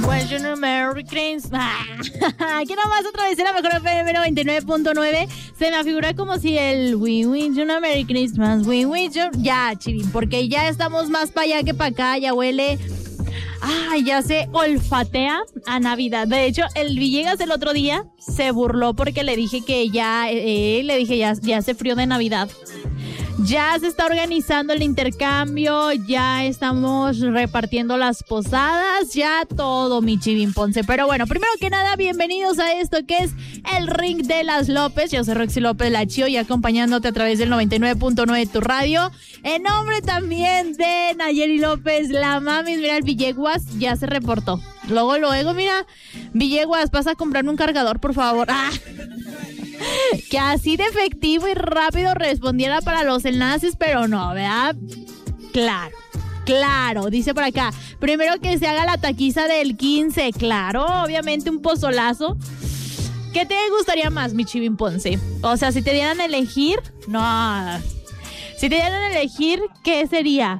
Pues yo no Merry Christmas. Aquí nomás otra vez en la mejor FM 99.9. Se me figura como si el We wish you a Merry Christmas. We wish you. Ya, Chivín, porque ya estamos más para allá que para acá. Ya huele. Ya se olfatea a Navidad. De hecho, el Villegas el otro día se burló porque le dije que ya hace frío de Navidad. Ya se está organizando el intercambio, ya estamos repartiendo las posadas, ya todo, mi Chivín Ponce. Pero bueno, primero que nada, bienvenidos a esto que es el Ring de las López. Yo soy Roxy López La Chio y acompañándote a través del 99.9 de tu radio. En nombre también de Nayeli López, la mami. Mira, el Villeguas ya se reportó. Luego, mira, Villeguas, vas a comprarme un cargador, por favor. Que así de efectivo y rápido respondiera para los enlaces, pero no, ¿verdad? Claro, dice por acá. Primero que se haga la taquiza del 15, claro, obviamente un pozolazo. ¿Qué te gustaría más, mi Chivín Ponce? O sea, si te dieran a elegir, no. Si te dieran a elegir, ¿qué sería?